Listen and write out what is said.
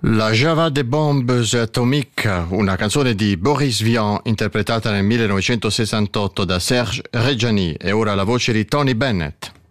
La Java des Bombes Atomiques, una canzone di Boris Vian interpretata nel 1968 da Serge Reggiani, e ora la voce di Tony Bennett.